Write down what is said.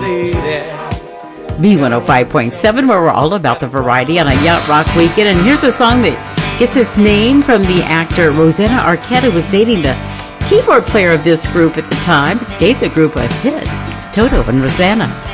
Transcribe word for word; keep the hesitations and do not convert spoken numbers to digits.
B one oh five point seven, where we're all about the variety on a Yacht Rock weekend. And here's a song that gets its name from the actor Rosanna Arquette, who was dating the keyboard player of this group at the time. Gave the group a hit. It's Toto and Rosanna.